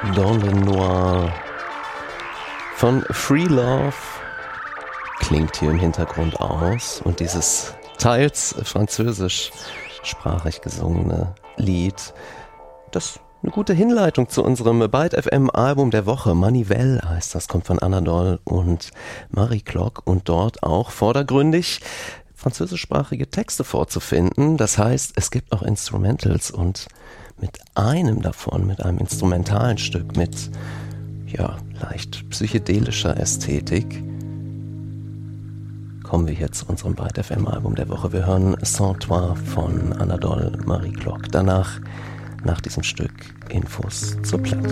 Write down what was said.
Dans le Noir von Free Love klingt hier im Hintergrund aus und dieses teils französischsprachig gesungene Lied, das eine gute Hinleitung zu unserem Byte FM Album der Woche. Manivelle heißt das, kommt von Anadol und Marie Clock und dort auch vordergründig französischsprachige Texte vorzufinden. Das heißt, es gibt auch Instrumentals und mit einem davon, mit einem instrumentalen Stück, mit leicht psychedelischer Ästhetik, kommen wir hier zu unserem Byte FM Album der Woche. Wir hören Sans Toi von Anadol Marie Clock. Danach, nach diesem Stück, Infos zur Platte.